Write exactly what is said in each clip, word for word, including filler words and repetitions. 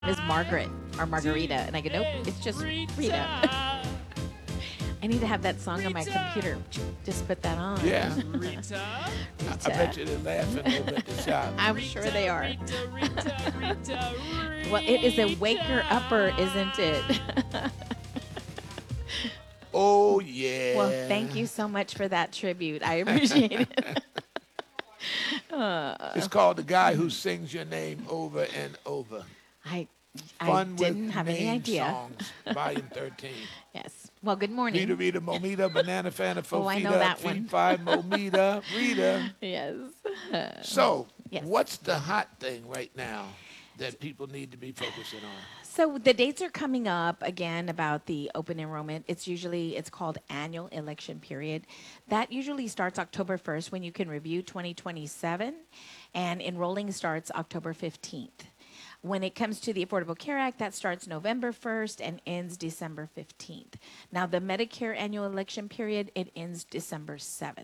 Is Margaret or Margarita? And I go, nope, it's just Rita. I need to have that song on my computer. Just put that on. Yeah. Rita. I, I bet you they're laughing over at the shop. I'm sure they are. Rita, Rita, Rita, Well, it is a waker upper, isn't it? Oh, yeah. Well, thank you so much for that tribute. I appreciate it. It's called The Guy Who Sings Your Name Over and Over. I I Fun didn't with have any Name idea. Songs, Volume thirteen. Yes. Well, good morning. Rita, Rita, Momita, Banana, Fana, Oh, I Fofita, know that Feet, one. Five, Momita, Rita. Yes. So, Yes. what's the hot thing right now that people need to be focusing on? So the dates are coming up again about the open enrollment. It's usually it's called annual election period. That usually starts October first when you can review twenty twenty-seven, and enrolling starts October fifteenth. When it comes to the Affordable Care Act, that starts November first and ends December fifteenth. Now, the Medicare annual election period, it ends December seventh.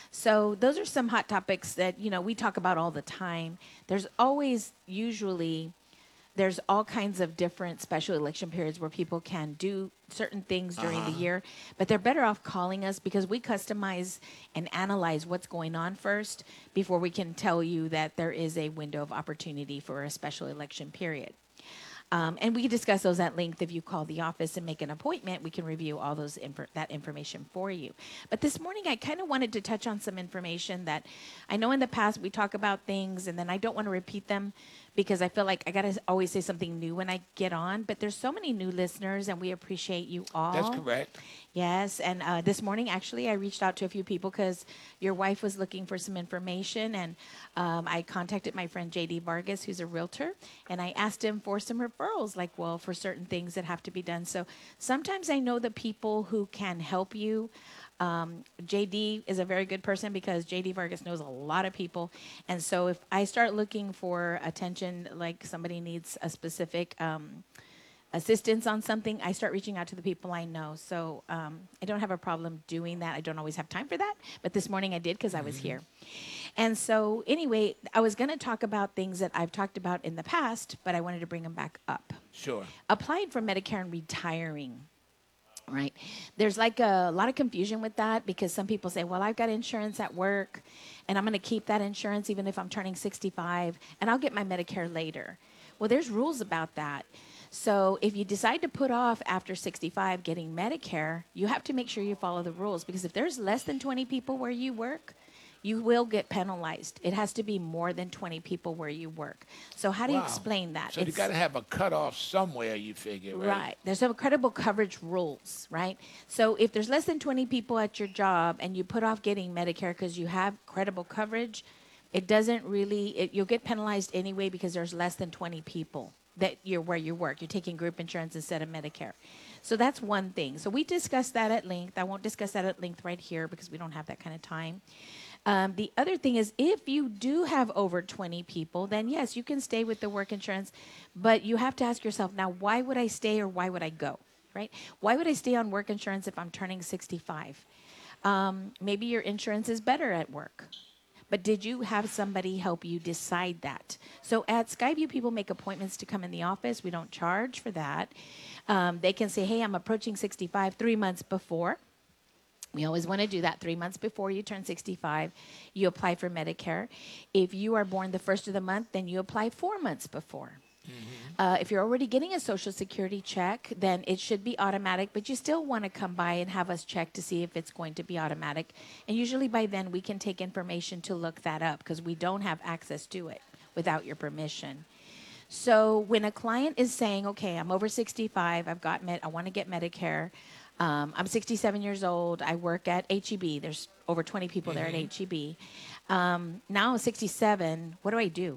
So those are some hot topics that, you know, we talk about all the time. There's always usually there's all kinds of different special election periods where people can do certain things during Uh-huh. the year, but they're better off calling us because we customize and analyze what's going on first before we can tell you that there is a window of opportunity for a special election period. Um, and we can discuss those at length. If you call the office and make an appointment, we can review all those infor- that information for you. But this morning, I kind of wanted to touch on some information that I know in the past we talk about things, and then I don't want to repeat them because I feel like I got to always say something new when I get on. But there's so many new listeners, and we appreciate you all. That's correct. Yes, and uh, this morning, actually, I reached out to a few people because your wife was looking for some information, and um, I contacted my friend J D Vargas, who's a realtor, and I asked him for some referrals, like, well, for certain things that have to be done. So sometimes I know the people who can help you. Um, J D is a very good person because J D Vargas knows a lot of people. And so if I start looking for attention, like somebody needs a specific um, assistance on something, I start reaching out to the people I know. So um, I don't have a problem doing that. I don't always have time for that. But this morning I did because I was here. And so anyway, I was going to talk about things that I've talked about in the past, but I wanted to bring them back up. Sure. Applying for Medicare and retiring. Right. There's like a lot of confusion with that because some people say, well, I've got insurance at work and I'm going to keep that insurance even if I'm turning sixty-five and I'll get my Medicare later. Well, there's rules about that. So if you decide to put off after sixty-five getting Medicare, you have to make sure you follow the rules because if there's less than twenty people where you work, you will get penalized. It has to be more than twenty people where you work. So how do you Wow. explain that? So you It's- got to have a cutoff somewhere, you figure, right? Right. There's some credible coverage rules, right? So if there's less than twenty people at your job and you put off getting Medicare because you have credible coverage, it doesn't really, it, you'll get penalized anyway because there's less than twenty people that you're where you work. You're taking group insurance instead of Medicare. So that's one thing. So we discussed that at length. I won't discuss that at length right here because we don't have that kind of time. Um, the other thing is if you do have over twenty people, then yes, you can stay with the work insurance, but you have to ask yourself, now, why would I stay or why would I go, right? Why would I stay on work insurance if I'm turning sixty-five? Um, maybe your insurance is better at work. But did you have somebody help you decide that? So at Skyview, people make appointments to come in the office. We don't charge for that. Um, they can say, hey, I'm approaching sixty-five three months before. We always want to do that three months before you turn sixty-five. You apply for Medicare. If you are born the first of the month, then you apply four months before. Uh, if you're already getting a Social Security check, then it should be automatic, but you still want to come by and have us check to see if it's going to be automatic. And usually by then we can take information to look that up because we don't have access to it without your permission. So when a client is saying, okay, I'm over sixty-five, I've got med- I want to get Medicare, um, I'm sixty-seven years old, I work at H E B, there's over twenty people there at H E B. Um, now I'm sixty-seven, what do I do?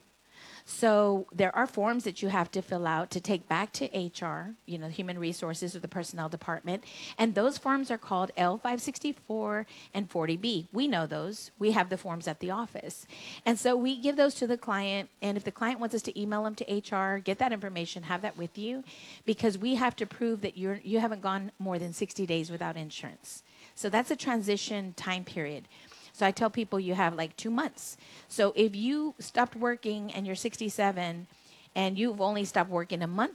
So there are forms that you have to fill out to take back to H R, you know, Human Resources or the Personnel Department. And those forms are called L five sixty-four and forty B. We know those. We have the forms at the office. And so we give those to the client. And if the client wants us to email them to H R, get that information, have that with you, because we have to prove that you're, you haven't gone more than sixty days without insurance. So that's a transition time period. So I tell people you have like two months. So if you stopped working and you're sixty-seven and you've only stopped working a month